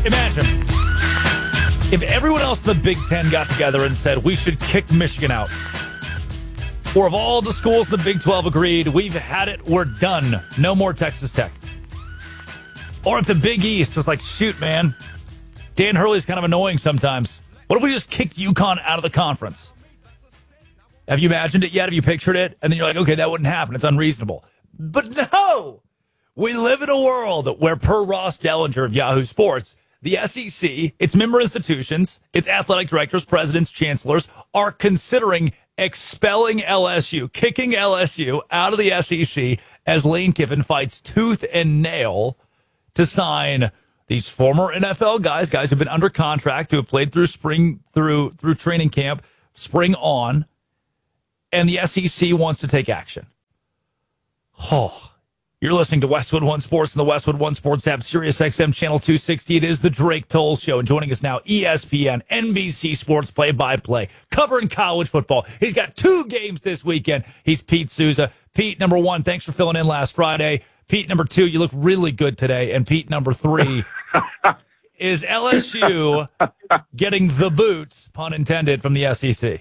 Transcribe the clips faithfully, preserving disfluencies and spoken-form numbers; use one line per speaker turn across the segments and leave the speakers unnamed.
Imagine if everyone else in the Big Ten got together and said we should kick Michigan out. Or if all the schools in the Big twelve agreed, we've had it, we're done. No more Texas Tech. Or if the Big East was like, shoot, man, Dan Hurley's kind of annoying sometimes. What if we just kicked UConn out of the conference? Have you imagined it yet? Have you pictured it? And then you're like, okay, that wouldn't happen. It's unreasonable. But no! We live in a world where, per Ross Dellinger of Yahoo Sports, the S E C, its member institutions, its athletic directors, presidents, chancellors, are considering expelling L S U, kicking L S U out of the S E C as Lane Kiffin fights tooth and nail to sign these former N F L guys, guys who've been under contract, who have played through spring, through through training camp, spring on, and the S E C wants to take action. Oh, you're listening to Westwood One Sports and the Westwood One Sports app, Sirius X M Channel two sixty. It is the Drake Toll Show, and joining us now, E S P N, N B C Sports play-by-play, covering college football. He's got two games this weekend. He's Pete Souza. Pete, number one, thanks for filling in last Friday. Pete, number two, you look really good today. And Pete, number three, is L S U getting the boots, pun intended, from the S E C?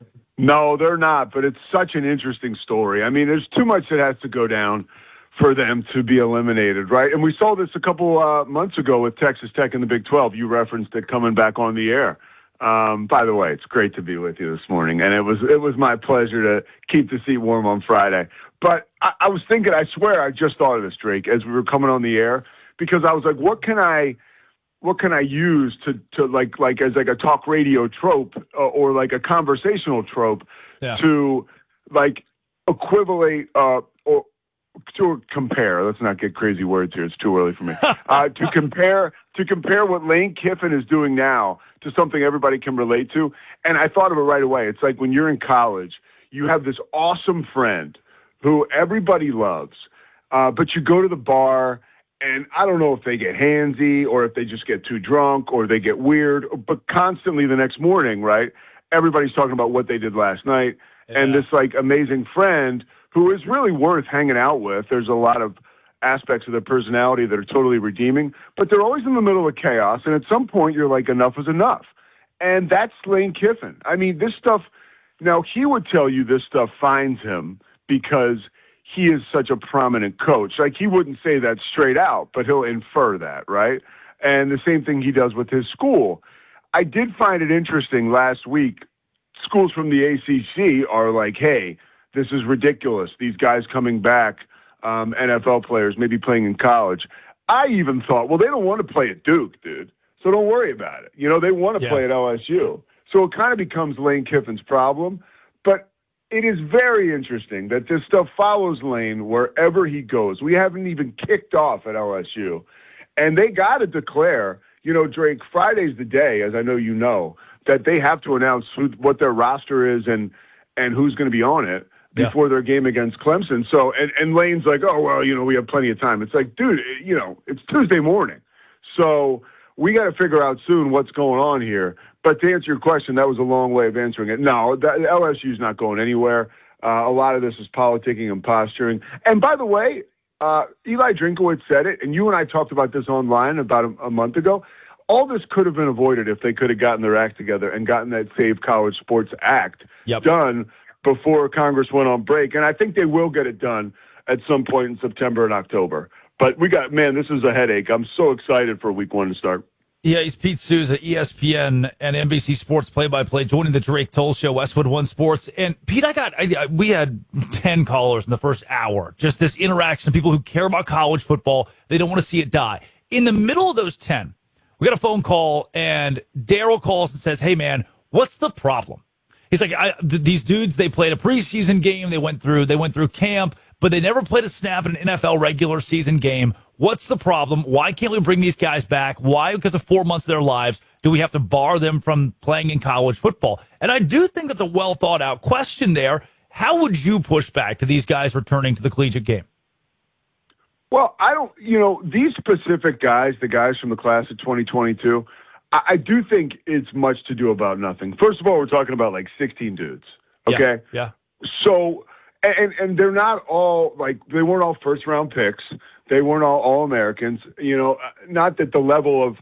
No, they're not, but it's such an interesting story. I mean, there's too much that has to go down for them to be eliminated, right? And we saw this a couple uh, months ago with Texas Tech in the Big twelve. You referenced it coming back on the air. Um, by the way, it's great to be with you this morning, and it was it was my pleasure to keep the seat warm on Friday. But I, I was thinking, I swear, I just thought of this, Drake, as we were coming on the air, because I was like, what can I, what can I use to, to like, like as like a talk radio trope uh, or like a conversational trope
yeah.
to like equivalate uh, or to compare. Let's not get crazy words here. It's too early for me. uh, to compare, to compare what Lane Kiffin is doing now to something everybody can relate to. And I thought of it right away. It's like when you're in college, you have this awesome friend who everybody loves, uh, but you go to the bar, and I don't know if they get handsy or if they just get too drunk or they get weird, but constantly the next morning, right, everybody's talking about what they did last night, yeah. And this, like, amazing friend who is really worth hanging out with. There's a lot of aspects of their personality that are totally redeeming, but they're always in the middle of chaos, and at some point you're like, enough is enough. And that's Lane Kiffin. I mean, this stuff, now he would tell you this stuff finds him because he is such a prominent coach. Like, he wouldn't say that straight out, but he'll infer that, right? And the same thing he does with his school. I did find it interesting last week. Schools from the A C C are like, hey, this is ridiculous. These guys coming back, um, N F L players, maybe playing in college. I even thought, well, they don't want to play at Duke, dude. So don't worry about it. You know, they want to
yeah.
play at L S U. So it kind of becomes Lane Kiffin's problem. But it is very interesting that this stuff follows Lane wherever he goes. We haven't even kicked off at L S U. And they got to declare, you know, Drake, Friday's the day, as I know you know, that they have to announce who, what their roster is and and who's going to be on it before yeah. their game against Clemson. So, and, and Lane's like, oh, well, you know, we have plenty of time. It's like, dude, you know, it's Tuesday morning. So we got to figure out soon what's going on here. But to answer your question, that was a long way of answering it. No, the L S U's not going anywhere. Uh, a lot of this is politicking and posturing. And by the way, uh, Eli Drinkowitz said it, and you and I talked about this online about a, a month ago. All this could have been avoided if they could have gotten their act together and gotten that Save College Sports Act
yep.
done before Congress went on break. And I think they will get it done at some point in September and October. But we got, man, this is a headache. I'm so excited for week one to start.
Yeah, he's Pete Souza, E S P N and N B C Sports play-by-play, joining the Drake Toll Show, Westwood One Sports. And Pete, I got, I, I, we had ten callers in the first hour. Just this interaction of people who care about college football. They don't want to see it die. In the middle of those ten, we got a phone call, and Daryl calls and says, hey, man, what's the problem? He's like, I, th- these dudes, they played a preseason game. They went through, they went through camp, but they never played a snap in an N F L regular season game. What's the problem? Why can't we bring these guys back? Why, because of four months of their lives, do we have to bar them from playing in college football? And I do think that's a well thought out question there. How would you push back to these guys returning to the collegiate game?
Well, I don't, you know, these specific guys, the guys from the class of twenty twenty-two, I, I do think it's much to do about nothing. First of all, we're talking about like sixteen dudes. Okay.
Yeah. yeah.
So, and, and they're not all like, they weren't all first round picks. They weren't all all Americans, you know, not that the level of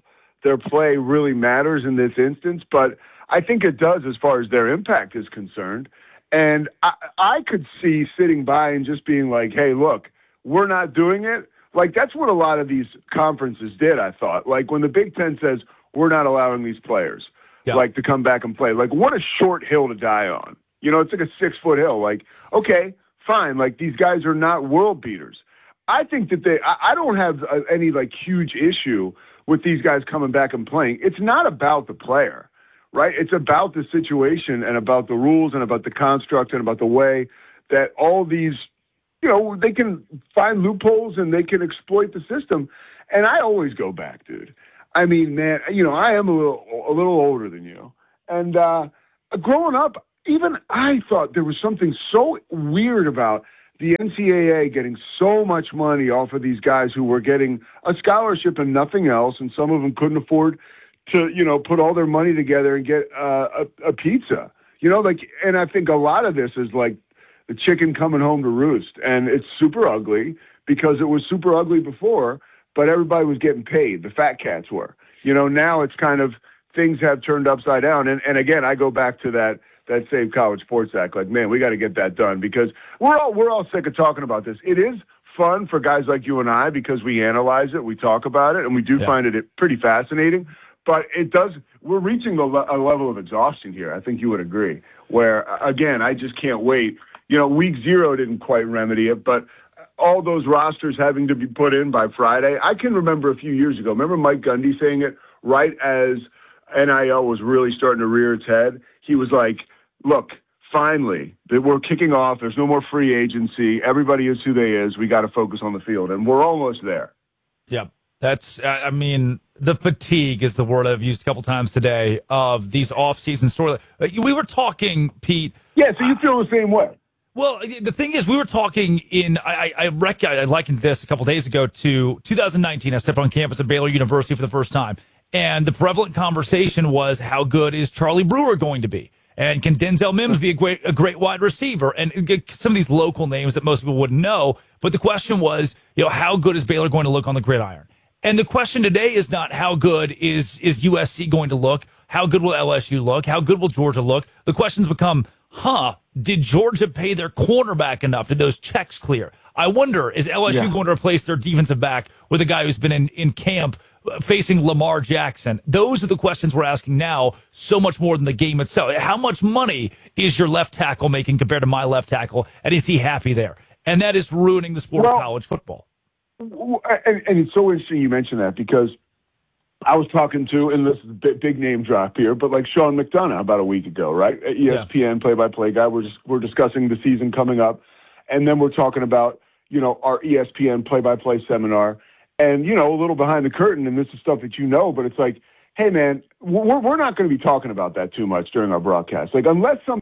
their play really matters in this instance, but I think it does as far as their impact is concerned. And I, I could see sitting by and just being like, hey, look, we're not doing it. Like, that's what a lot of these conferences did, I thought. Like, when the Big Ten says, we're not allowing these players, yeah. like, to come back and play. Like, what a short hill to die on. You know, it's like a six-foot hill. Like, okay, fine. Like, these guys are not world beaters. I think that they – I don't have any, like, huge issue with these guys coming back and playing. It's not about the player, right? It's about the situation and about the rules and about the construct and about the way that all these – you know, they can find loopholes and they can exploit the system. And I always go back, dude. I mean, man, you know, I am a little a little older than you. And uh, growing up, even I thought there was something so weird about the N C double A getting so much money off of these guys who were getting a scholarship and nothing else, and some of them couldn't afford to, you know, put all their money together and get uh, a, a pizza. You know, like, and I think a lot of this is like the chicken coming home to roost, and it's super ugly because it was super ugly before, but everybody was getting paid. The fat cats were. You know, now it's kind of things have turned upside down. And, and again, I go back to that that Save College Sports Act. Like, man, we got to get that done because we're all we're all sick of talking about this. It is fun for guys like you and I because we analyze it, we talk about it, and we do yeah. find it pretty fascinating. But it does. We're reaching a level of exhaustion here. I think you would agree. Where again, I just can't wait. You know, week zero didn't quite remedy it, but all those rosters having to be put in by Friday. I can remember a few years ago. Remember Mike Gundy saying it right as N I L was really starting to rear its head? He was like, look, finally, we're kicking off. There's no more free agency. Everybody is who they is. We got to focus on the field, and we're almost there.
Yeah, that's, I mean, the fatigue is the word I've used a couple times today of these off-season stories. We were talking, Pete.
Yeah, so you feel the same way.
Well, the thing is, we were talking in, I, I, rec- I likened this a couple days ago to two thousand nineteen. I stepped on campus at Baylor University for the first time. And the prevalent conversation was, how good is Charlie Brewer going to be? And can Denzel Mims be a great, a great wide receiver? And some of these local names that most people wouldn't know. But the question was, you know, how good is Baylor going to look on the gridiron? And the question today is not how good is, is U S C going to look? How good will L S U look? How good will Georgia look? The questions become, huh, did Georgia pay their cornerback enough? Did those checks clear? I wonder, is L S U yeah. going to replace their defensive back with a guy who's been in, in camp facing Lamar Jackson? Those are the questions we're asking now, so much more than the game itself. How much money is your left tackle making compared to my left tackle, and is he happy there? And that is ruining the sport well, of college football.
And, and it's so interesting you mention that because I was talking to, and this is a big, big name drop here, but like Sean McDonough about a week ago, right? E S P N yeah. play-by-play guy. We're just we're discussing the season coming up, and then we're talking about you know our E S P N play-by-play seminar, and you know a little behind the curtain, and this is stuff that you know, but it's like, hey man, we're we're not going to be talking about that too much during our broadcast, like unless something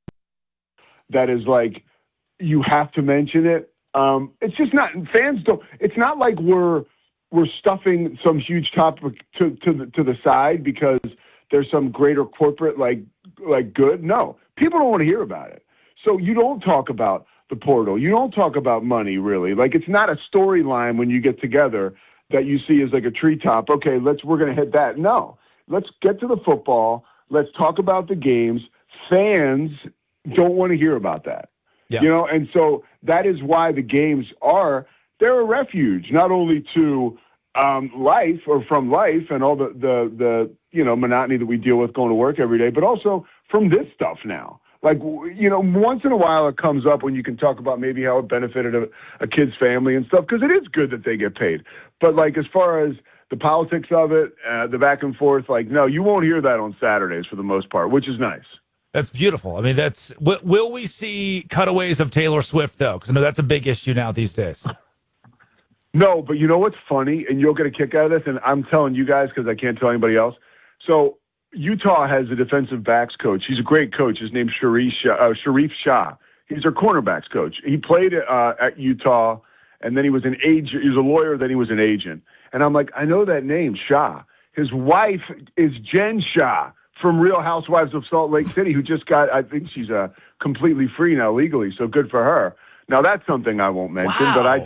that is like you have to mention it. Um, it's just not fans don't. It's not like we're. We're stuffing some huge topic to, to the to the side because there's some greater corporate like like good. No, people don't want to hear about it. So you don't talk about the portal. You don't talk about money really. Like it's not a storyline when you get together that you see as like a treetop. Okay, let's we're gonna hit that. No, let's get to the football. Let's talk about the games. Fans don't want to hear about that. Yeah. You know, and so that is why the games are. They're a refuge, not only to um, life or from life and all the, the, the, you know, monotony that we deal with going to work every day, but also from this stuff now. Like, you know, once in a while it comes up when you can talk about maybe how it benefited a, a kid's family and stuff, because it is good that they get paid. But, like, as far as the politics of it, uh, the back and forth, like, no, you won't hear that on Saturdays for the most part, which is nice.
That's beautiful. I mean, that's w- will we see cutaways of Taylor Swift, though? Because I know that's a big issue now these days.
No, but you know what's funny, and you'll get a kick out of this, and I'm telling you guys because I can't tell anybody else. So Utah has a defensive backs coach. He's a great coach. His name's Sharif Shah. Uh, Sharif Shah. He's their cornerbacks coach. He played uh, at Utah, and then he was an agent. He was a lawyer, then he was an agent. And I'm like, I know that name, Shah. His wife is Jen Shah from Real Housewives of Salt Lake City, who just got, I think she's uh, completely free now legally, so good for her. Now, that's something I won't mention, wow. but I did –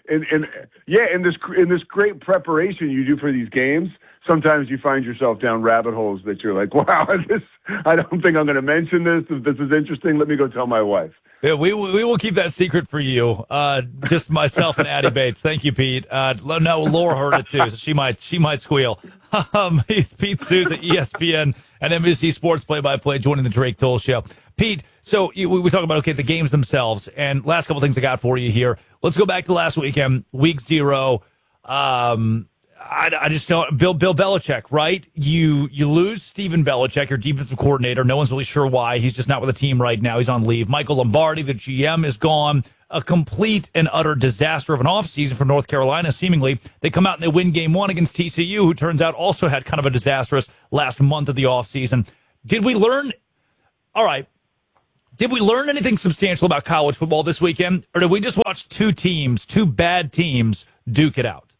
in, in yeah, in this in this great preparation you do for these games, sometimes you find yourself down rabbit holes that you're like, wow, this I don't think I'm going to mention this. If this is interesting, let me go tell my wife.
Yeah, we we will keep that secret for you. Uh, just myself and Addie Bates. Thank you, Pete. Uh, no, Laura heard it too, so she might she might squeal. Um, he's Pete Souza, E S P N and N B C Sports play-by-play, joining the Drake Toll Show. Pete, so you, we talk about okay the games themselves, and last couple things I got for you here. Let's go back to last weekend, week zero. Um, I, I just don't. Bill Bill Belichick, right? You you lose Stephen Belichick, your defensive coordinator. No one's really sure why. He's just not with the team right now. He's on leave. Michael Lombardi, the G M, is gone. A complete and utter disaster of an offseason for North Carolina, seemingly. They come out and they win game one against T C U, who turns out also had kind of a disastrous last month of the offseason. Did we learn? All right. Did we learn anything substantial about college football this weekend? Or did we just watch two teams, two bad teams, duke it out?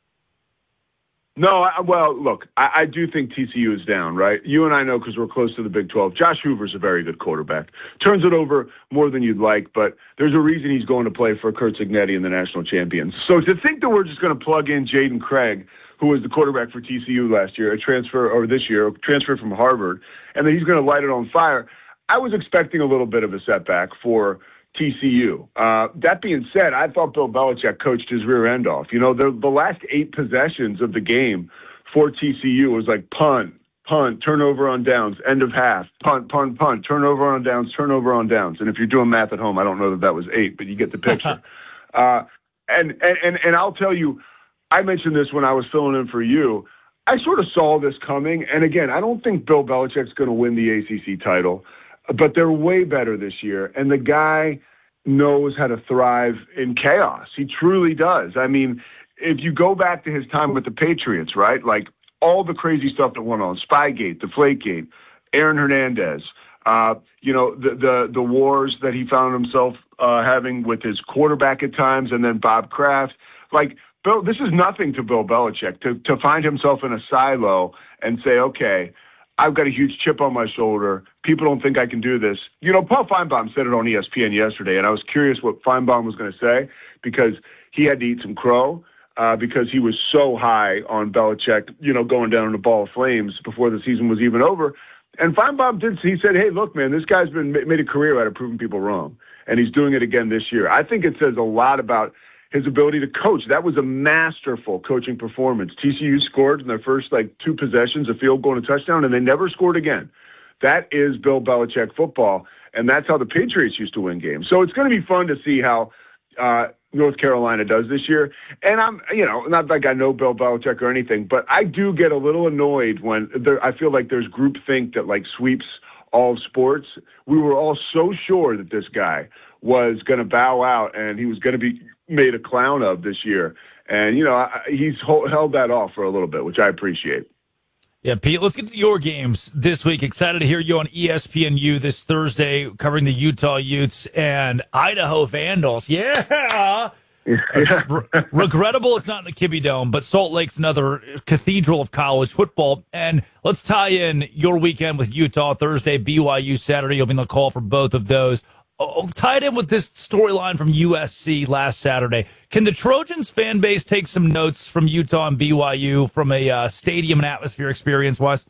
No, I, well, look, I, I do think T C U is down, right? You and I know because we're close to the Big twelve. Josh Hoover's a very good quarterback. Turns it over more than you'd like, but there's a reason he's going to play for Curt Cignetti and the national champions. So to think that we're just going to plug in Jaden Craig, who was the quarterback for T C U last year, a transfer, or this year, a transfer from Harvard, and then he's going to light it on fire, I was expecting a little bit of a setback for T C U. Uh, that being said, I thought Bill Belichick coached his rear end off. You know, the, the last eight possessions of the game for T C U was like punt, punt, turnover on downs, end of half, punt, punt, punt, turnover on downs, turnover on downs. And if you're doing math at home, I don't know that that was eight, but you get the picture. uh, and, and, and, and I'll tell you, I mentioned this when I was filling in for you. I sort of saw this coming. And again, I don't think Bill Belichick's going to win the A C C title. But they're way better this year, and the guy knows how to thrive in chaos. He truly does. I mean, if you go back to his time with the Patriots, right, like all the crazy stuff that went on, Spygate, Deflategate, Aaron Hernandez, uh, you know, the, the the wars that he found himself uh, having with his quarterback at times, and then Bob Kraft. Like, Bill, this is nothing to Bill Belichick, to, to find himself in a silo and say, okay, I've got a huge chip on my shoulder. People don't think I can do this. You know, Paul Feinbaum said it on E S P N yesterday, and I was curious what Feinbaum was going to say because he had to eat some crow uh, because he was so high on Belichick, you know, going down in a ball of flames before the season was even over. And Feinbaum did. He said, hey, look, man, this guy's been made a career out of proving people wrong, and he's doing it again this year. I think it says a lot about his ability to coach. That was a masterful coaching performance. T C U scored in their first, like, two possessions, a field goal and a touchdown, and they never scored again. That is Bill Belichick football, and that's how the Patriots used to win games. So it's going to be fun to see how uh, North Carolina does this year. And I'm, you know, not like I know Bill Belichick or anything, but I do get a little annoyed when there, I feel like there's groupthink that, like, sweeps all sports. We were all so sure that this guy was going to bow out and he was going to be made a clown of this year. And, you know, I, he's hold, held that off for a little bit, which I appreciate.
Yeah, Pete, let's get to your games this week. Excited to hear you on E S P N U this Thursday covering the Utah Utes and Idaho Vandals. Yeah!
yeah.
Re- regrettable it's not in the Kibbe Dome, but Salt Lake's another cathedral of college football. And let's tie in your weekend with Utah Thursday, B Y U Saturday. You'll be on the call for both of those. Oh, tied in with this storyline from U S C last Saturday. Can the Trojans fan base take some notes from Utah and B Y U from a uh, stadium and atmosphere experience-wise?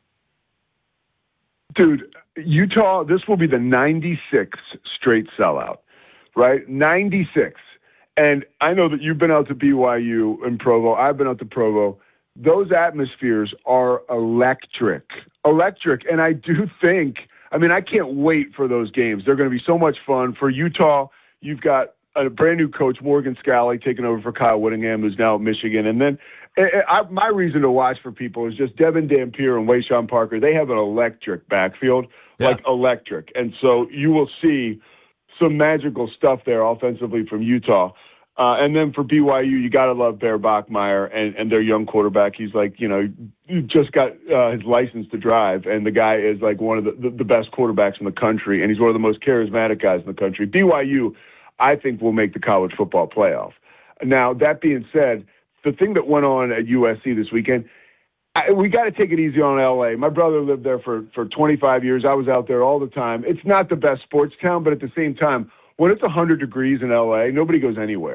Dude, Utah, this will be the ninety-sixth straight sellout, right? ninety-six. And I know that you've been out to B Y U and Provo. I've been out to Provo. Those atmospheres are electric. Electric. And I do think... I mean, I can't wait for those games. They're going to be so much fun. For Utah, you've got a brand new coach, Morgan Scalley, taking over for Kyle Whittingham, who's now at Michigan. And then I, I, my reason to watch for people is just Devin Dampier and Wayshawn Parker. They have an electric backfield, yeah. like electric. And so you will see some magical stuff there offensively from Utah. Uh, and then for B Y U, you got to love Bear Bachmeier and, and their young quarterback. He's like, you know, just got uh, his license to drive, and the guy is like one of the, the, the best quarterbacks in the country, and he's one of the most charismatic guys in the country. B Y U, I think, will make the college football playoff. Now, that being said, the thing that went on at U S C this weekend, I, we got to take it easy on L A. My brother lived there for, for twenty-five years. I was out there all the time. It's not the best sports town, but at the same time, when it's one hundred degrees in L A, nobody goes anywhere.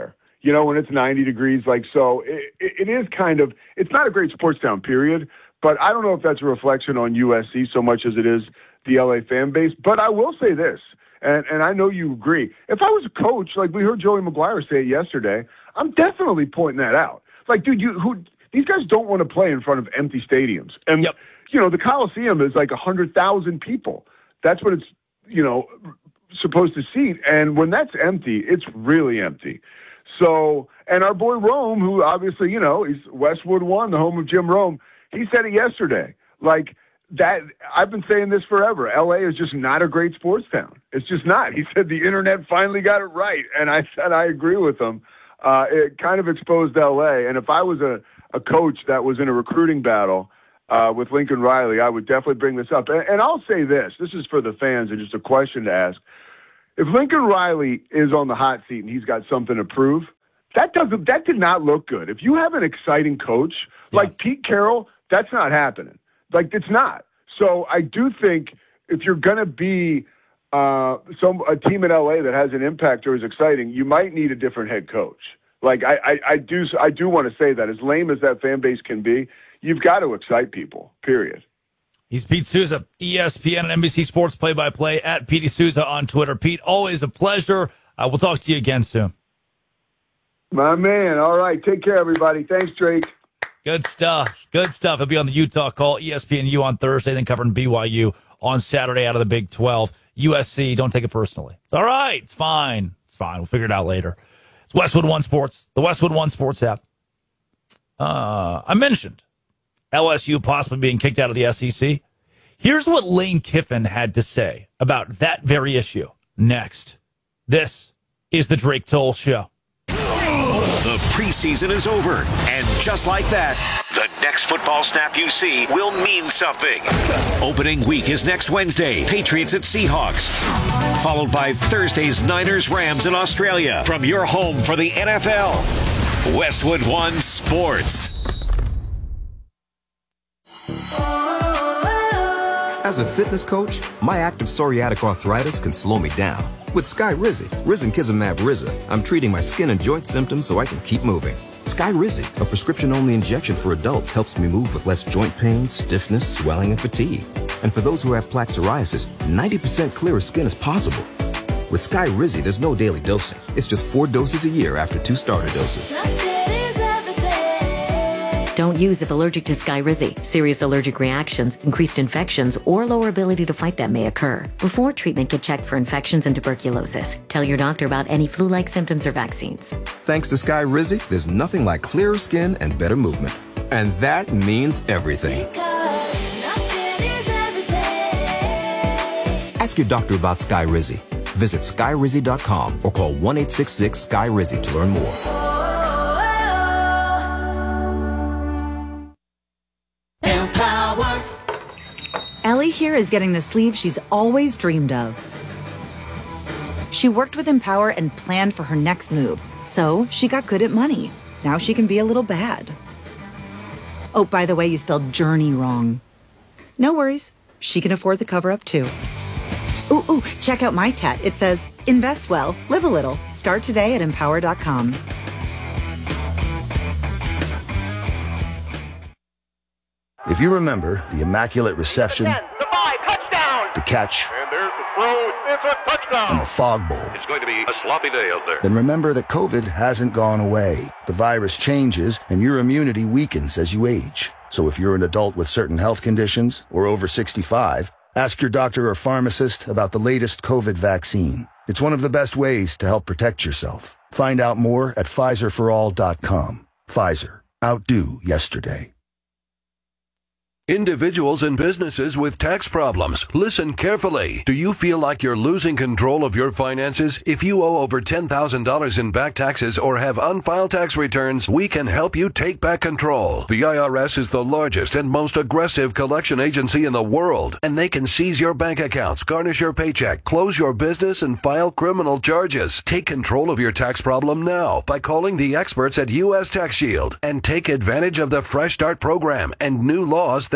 you know, when it's ninety degrees. Like, so it, it is kind of, it's not a great sports town, period. But I don't know if that's a reflection on U S C so much as it is the L A fan base. But I will say this, and, and I know you agree. If I was a coach, like we heard Joey McGuire say it yesterday, I'm definitely pointing that out. Like, dude, you who these guys don't want to play in front of empty stadiums. And,
yep.
you know, the Coliseum is like one hundred thousand people. That's what it's, you know, supposed to seat. And when that's empty, it's really empty. So, and our boy Rome, who obviously, you know, he's Westwood One, the home of Jim Rome, he said it yesterday. Like, that, I've been saying this forever. L A is just not a great sports town. It's just not. He said the internet finally got it right. And I said, I agree with him. Uh, it kind of exposed L A. And if I was a, a coach that was in a recruiting battle uh, with Lincoln Riley, I would definitely bring this up. And, and I'll say this, this is for the fans and just a question to ask. If Lincoln Riley is on the hot seat and he's got something to prove, that doesn't, that did not look good. If you have an exciting coach like yeah. Pete Carroll, that's not happening. Like, it's not. So I do think if you're going to be uh, some a team in L A that has an impact or is exciting, you might need a different head coach. Like, I, I, I do I do want to say that, as lame as that fan base can be, you've got to excite people, period.
He's Pete Souza, E S P N and N B C Sports play-by-play, at Petey Souza on Twitter. Pete, always a pleasure. Uh, we'll talk to you again soon.
My man. All right. Take care, everybody. Thanks, Drake.
Good stuff. Good stuff. He'll be on the Utah Call, E S P N U on Thursday, then covering B Y U on Saturday out of the Big twelve. U S C, don't take it personally. It's all right. It's fine. It's fine. We'll figure it out later. It's Westwood One Sports, the Westwood One Sports app. Uh, I mentioned L S U possibly being kicked out of the S E C. Here's what Lane Kiffin had to say about that very issue next. This is the Drake Toll Show.
The preseason is over, and just like that, the next football snap you see will mean something. Opening week is next Wednesday, Patriots at Seahawks, followed by Thursday's Niners-Rams in Australia. From your home for the N F L, Westwood One Sports.
As a fitness coach, my active psoriatic arthritis can slow me down. With Skyrizi, Risankizumab Riza, I'm treating my skin and joint symptoms so I can keep moving. Skyrizi, a prescription-only injection for adults, helps me move with less joint pain, stiffness, swelling, and fatigue. And for those who have plaque psoriasis, ninety percent clearer skin is possible. With Skyrizi, there's no daily dosing. It's just four doses a year after two starter doses.
Don't use if allergic to Skyrizi. Serious allergic reactions, increased infections, or lower ability to fight them may occur. Before treatment, get checked for infections and tuberculosis. Tell your doctor about any flu-like symptoms or vaccines.
Thanks to Skyrizi, there's nothing like clearer skin and better movement. And that means everything. Ask your doctor about Skyrizi. Visit Skyrizi dot com or call one eight six six S K Y R I Z I to learn more.
Ellie here is getting the sleeve she's always dreamed of. She worked with Empower and planned for her next move, so she got good at money. Now she can be a little bad. Oh, by the way, you spelled journey wrong. No worries. She can afford the cover-up, too. Ooh, ooh, check out my tat. It says, invest well, live a little. Start today at empower dot com.
If you remember the Immaculate Reception,
ten, the five, touchdown,
the catch,
and there's the throw, it's a touchdown,
and the Fog Bowl,
it's going to be a sloppy day out there.
Then remember that COVID hasn't gone away. The virus changes, and your immunity weakens as you age. So if you're an adult with certain health conditions or over sixty-five, ask your doctor or pharmacist about the latest COVID vaccine. It's one of the best ways to help protect yourself. Find out more at Pfizer for all dot com. Pfizer. Outdo yesterday.
Individuals and businesses with tax problems, listen carefully. Do you feel like you're losing control of your finances? If you owe over ten thousand dollars in back taxes or have unfiled tax returns, we can help you take back control. The I R S is the largest and most aggressive collection agency in the world, and they can seize your bank accounts, garnish your paycheck, close your business, and file criminal charges. Take control of your tax problem now by calling the experts at U S Tax Shield and take advantage of the Fresh Start program and new laws that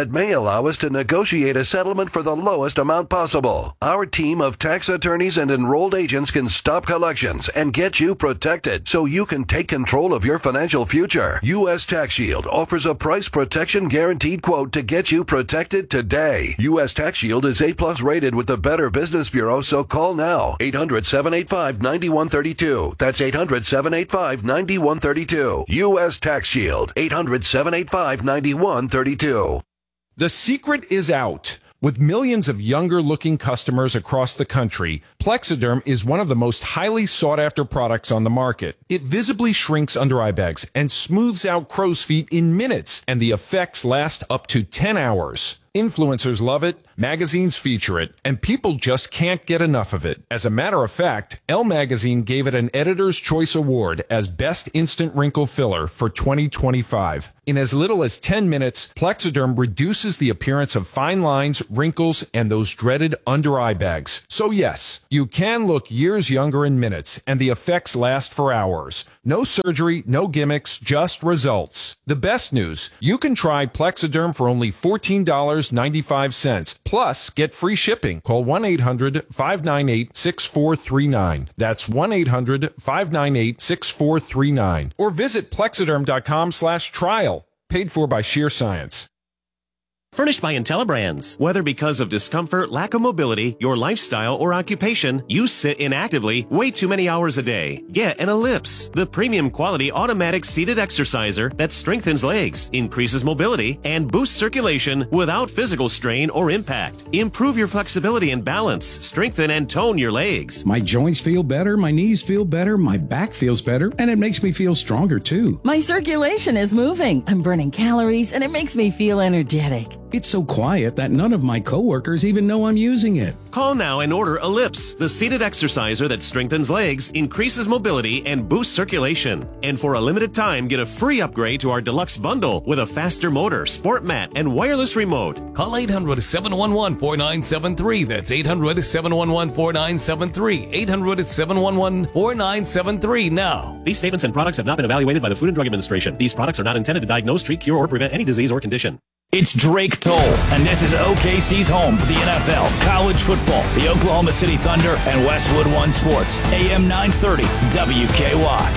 that may allow us to negotiate a settlement for the lowest amount possible. Our team of tax attorneys and enrolled agents can stop collections and get you protected so you can take control of your financial future. U S Tax Shield offers a price protection guaranteed quote to get you protected today. U S Tax Shield is A plus rated with the Better Business Bureau, so call now. eight hundred, seven eight five, nine one three two. That's eight hundred, seven eight five, nine one three two. U S Tax Shield. eight hundred, seven eight five, nine one three two.
The secret is out. With millions of younger-looking customers across the country, Plexiderm is one of the most highly sought-after products on the market. It visibly shrinks under-eye bags and smooths out crow's feet in minutes, and the effects last up to ten hours. Influencers love it, magazines feature it, and people just can't get enough of it. As a matter of fact, Elle Magazine gave it an Editor's Choice Award as Best Instant Wrinkle Filler for twenty twenty-five. In as little as ten minutes, Plexiderm reduces the appearance of fine lines, wrinkles, and those dreaded under-eye bags. So yes, you can look years younger in minutes, and the effects last for hours. No surgery, no gimmicks, just results. The best news, you can try Plexiderm for only fourteen dollars and ninety-five cents. Plus, get free shipping. Call one eight hundred, five nine eight, six four three nine. That's one eight hundred, five nine eight, six four three nine. Or visit plexiderm.com slash trial. Paid for by Sheer Science.
Furnished by IntelliBrands. Whether because of discomfort, lack of mobility, your lifestyle, or occupation, you sit inactively way too many hours a day. Get an Ellipse, the premium quality automatic seated exerciser that strengthens legs, increases mobility, and boosts circulation without physical strain or impact. Improve your flexibility and balance, strengthen and tone your legs.
My joints feel better, my knees feel better, my back feels better, and it makes me feel stronger too.
My circulation is moving. I'm burning calories, and it makes me feel energetic.
It's so quiet that none of my coworkers even know I'm using it.
Call now and order Ellipse, the seated exerciser that strengthens legs, increases mobility, and boosts circulation. And for a limited time, get a free upgrade to our deluxe bundle with a faster motor, sport mat, and wireless remote.
Call eight hundred, seven one one, four nine seven three. That's eight hundred, seven one one, four nine seven three. eight hundred, seven one one, four nine seven three now.
These statements and products have not been evaluated by the Food and Drug Administration. These products are not intended to diagnose, treat, cure, or prevent any disease or condition.
It's Drake Toll, and this is O K C's home for the N F L, college football, the Oklahoma City Thunder, and Westwood One Sports. A M nine thirty, W K Y.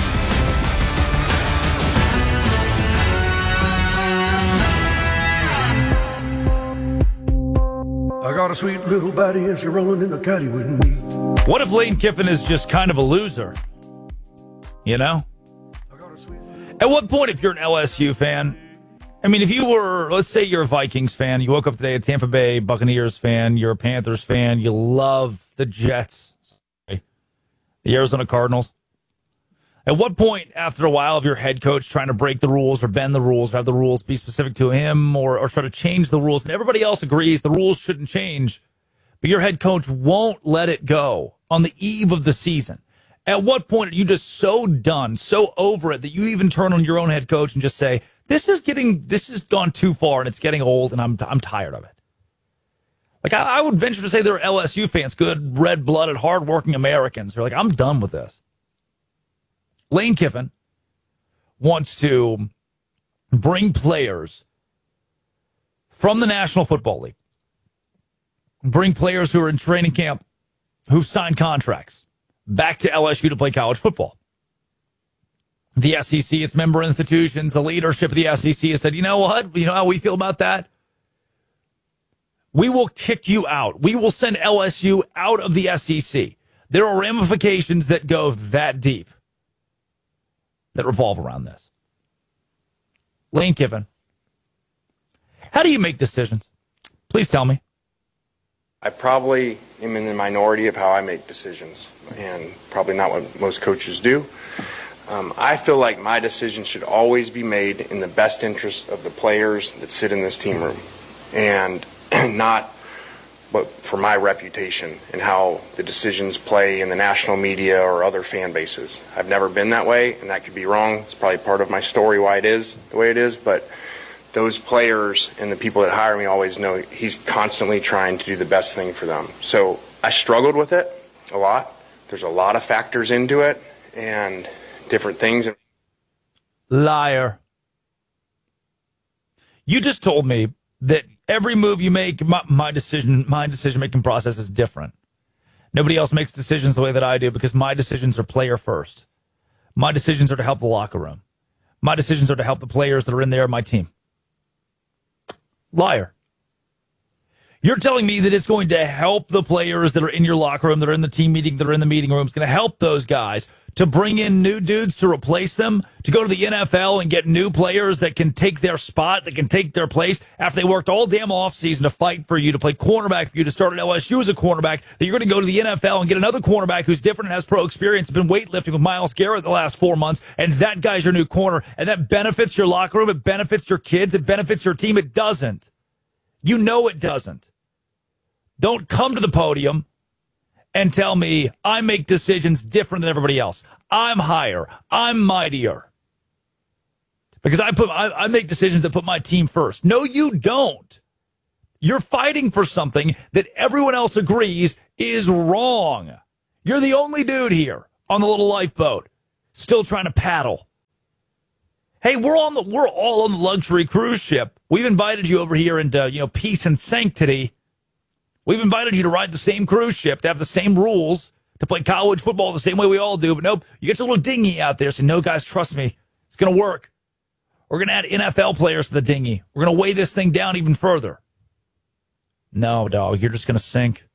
I got a sweet little body and she's rolling in the caddy with me.
What if Lane Kiffin is just kind of a loser? You know? At what point, if you're an L S U fan, I mean, if you were, let's say you're a Vikings fan, you woke up today a Tampa Bay Buccaneers fan, you're a Panthers fan, you love the Jets, sorry, the Arizona Cardinals. At what point, after a while of your head coach trying to break the rules or bend the rules or have the rules be specific to him or, or try to change the rules, and everybody else agrees the rules shouldn't change, but your head coach won't let it go on the eve of the season? At what point are you just so done, so over it, that you even turn on your own head coach and just say, This is getting, this has gone too far and it's getting old and I'm I'm tired of it. Like, I, I would venture to say there are L S U fans, good, red-blooded, hard-working Americans who are like, I'm done with this. Lane Kiffin wants to bring players from the National Football League, bring players who are in training camp, who've signed contracts, back to L S U to play college football. The S E C, its member institutions, the leadership of the S E C has said, you know what? You know how we feel about that? We will kick you out. We will send L S U out of the S E C. There are ramifications that go that deep that revolve around this. Lane Kiffin, how do you make decisions? Please tell me.
I probably am in the minority of how I make decisions, and probably not what most coaches do. Um, I feel like my decisions should always be made in the best interest of the players that sit in this team room, and not but for my reputation and how the decisions play in the national media or other fan bases. I've never been that way, and that could be wrong. It's probably part of my story why it is the way it is, but those players and the people that hire me always know he's constantly trying to do the best thing for them. So I struggled with it a lot. There's a lot of factors into it and different things.
Liar. You just told me that Every move you make, my, my decision, my decision-making process is different. Nobody else makes decisions the way that I do because my decisions are player first. My decisions are to help the locker room. My decisions are to help the players that are in there, my team. Liar. You're telling me that it's going to help the players that are in your locker room, that are in the team meeting, that are in the meeting room. It's going to help those guys to bring in new dudes to replace them, to go to the N F L and get new players that can take their spot, that can take their place after they worked all damn offseason to fight for you, to play cornerback for you, to start at L S U as a cornerback, that you're going to go to the N F L and get another cornerback who's different and has pro experience, been weightlifting with Myles Garrett the last four months, and that guy's your new corner, and that benefits your locker room, it benefits your kids, it benefits your team. It doesn't. You know it doesn't. Don't come to the podium and tell me I make decisions different than everybody else. I'm higher. I'm mightier. Because I put I, I make decisions that put my team first. No, you don't. You're fighting for something that everyone else agrees is wrong. You're the only dude here on the little lifeboat still trying to paddle. Hey, we're on the we're all on the luxury cruise ship. We've invited you over here into, you know, peace and sanctity. We've invited you to ride the same cruise ship, to have the same rules, to play college football the same way we all do. But nope, you get your little dinghy out there saying, no, guys, trust me, it's going to work. We're going to add N F L players to the dinghy. We're going to weigh this thing down even further. No, dog, you're just going to sink.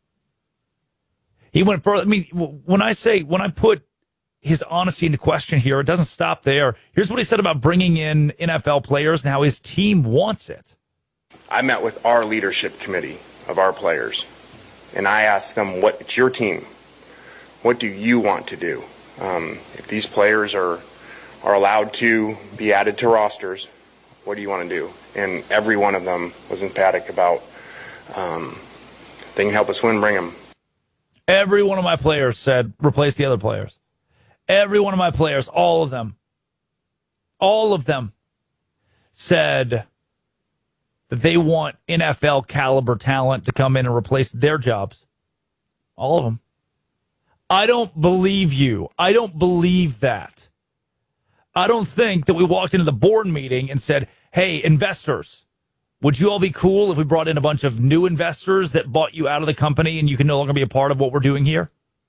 He went further. I mean, when I say, when I put his honesty into question here, it doesn't stop there. Here's what he said about bringing in N F L players and how his team wants it.
I met with our leadership committee of our players, and I asked them, what, it's your team. What do you want to do? Um, if these players are are allowed to be added to rosters, what do you want to do? And every one of them was emphatic about, um, if they can help us win, bring them.
Every one of my players said, replace the other players. Every one of my players, all of them, all of them said that they want N F L caliber talent to come in and replace their jobs. All of them. I don't believe you. I don't believe that. I don't think that we walked into the board meeting and said, hey, investors, would you all be cool if we brought in a bunch of new investors that bought you out of the company and you can no longer be a part of what we're doing here?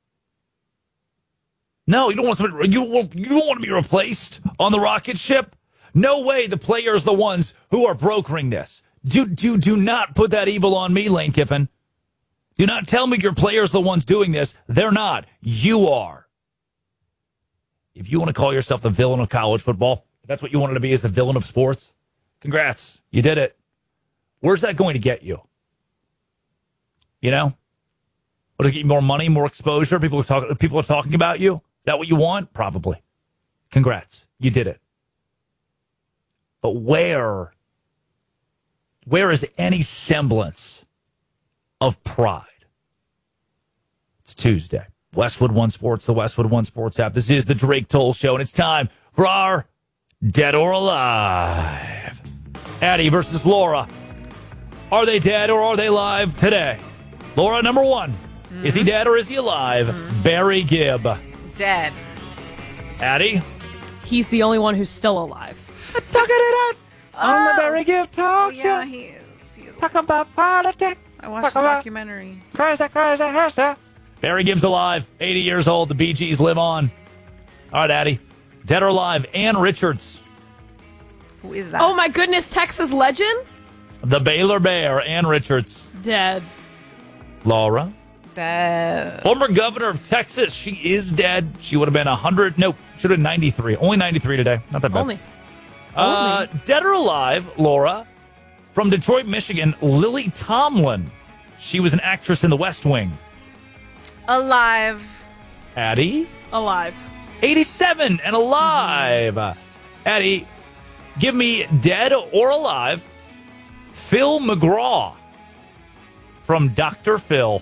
No, you don't want somebody, you won't, you don't want to be replaced on the rocket ship. No way. The players are the ones who are brokering this. Do, do, do not put that evil on me, Lane Kiffin. Do not tell me your players are the ones doing this. They're not. You are. If you want to call yourself the villain of college football, if that's what you wanted to be, is the villain of sports, congrats. You did it. Where's that going to get you? You know? What does it get you? More money, more exposure? People are, talk, people are talking about you? Is that what you want? Probably. Congrats. You did it. But where, where is any semblance of pride? It's Tuesday. Westwood One Sports, the Westwood One Sports app. This is the Drake Toll Show, and it's time for our Dead or Alive. Addie versus Laura. Are they dead or are they alive today? Laura, number one. Mm-hmm. Is he dead or is he alive? Mm-hmm. Barry Gibb.
Dead.
Addie?
He's the only one who's still alive.
Talking it out on the Barry Gibb Talk
oh,
Show.
Yeah, he is. He is.
Talk about politics.
I watched the documentary.
Crazy, crazy, crazy. Barry Gibb's alive, eighty years old. The Bee Gees live on. All right, Addie. Dead or alive? Ann Richards.
Who is that?
Oh, my goodness, Texas legend?
The Baylor Bear, Ann Richards.
Dead.
Laura.
Dead.
Former governor of Texas. She is dead. She would have been one hundred. Nope. Should have been ninety-three. Only ninety-three today. Not that bad.
Only.
Uh,
Only.
Dead or alive, Laura. From Detroit, Michigan, Lily Tomlin. She was an actress in The West Wing.
Alive.
Addie.
Alive.
eighty-seven and alive. Mm-hmm. Addie, give me dead or alive, Phil McGraw from Doctor Phil.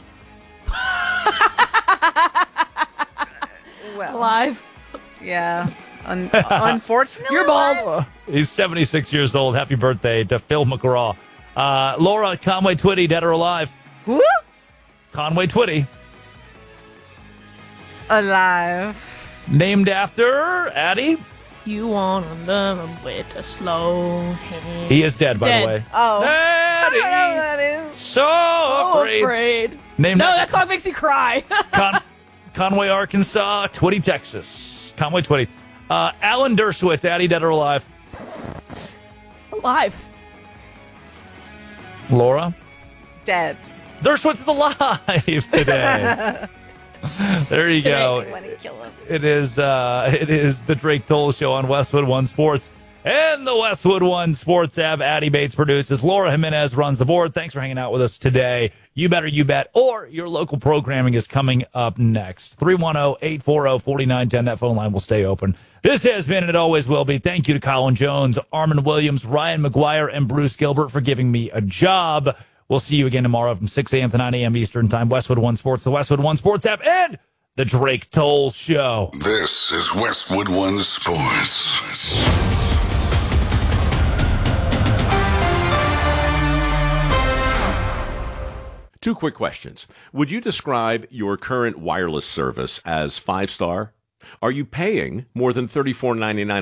Well,
alive.
Yeah. Un- unfortunately,
you're bald.
He's seventy-six years old. Happy birthday to Phil McGraw. Uh, Laura, Conway Twitty, dead or alive?
Who?
Conway Twitty.
Alive.
Named after Addie?
You wanna love him with a slow hand.
He is dead, by
Dead.
the way.
Oh.
Daddy,
I don't know who that is.
So
Oh,
afraid.
afraid.
Name
no,
that-
that song makes me cry.
Con- Conway, Arkansas, Twitty, Texas. Conway, Twitty. Uh, Alan Dershowitz, Addie, dead or alive?
Alive.
Laura?
Dead.
Dershowitz is alive today. There you
Today,
go.
when he killed him.
It is uh, it is the Drake Toll Show on Westwood One Sports and the Westwood One Sports app. Addie Bates produces. Laura Jimenez runs the board. Thanks for hanging out with us today. You better, you bet. Or your local programming is coming up next. three one zero, eight four zero, four nine one zero. That phone line will stay open. This has been, and it always will be. Thank you to Colin Jones, Armin Williams, Ryan McGuire, and Bruce Gilbert for giving me a job. We'll see you again tomorrow from six a.m. to nine a.m. Eastern Time. Westwood One Sports, the Westwood One Sports app, and the Drake Toll Show.
This is Westwood One Sports.
Two quick questions. Would you describe your current wireless service as five-star? Are you paying more than thirty-four ninety-nine